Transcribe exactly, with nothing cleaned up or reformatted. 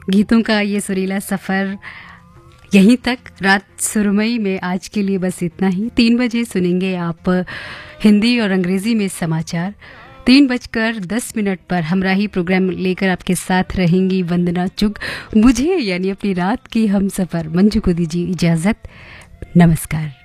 गीतों का ये सुरीला सफ़र यहीं तक। रात सुरमई में आज के लिए बस इतना ही। तीन बजे सुनेंगे आप हिंदी और अंग्रेज़ी में समाचार। तीन बजकर दस मिनट पर हमराही प्रोग्राम लेकर आपके साथ रहेंगी वंदना चुग। मुझे यानी अपनी रात की हम सफ़र मंजू को दीजिए इजाज़त। नमस्कार।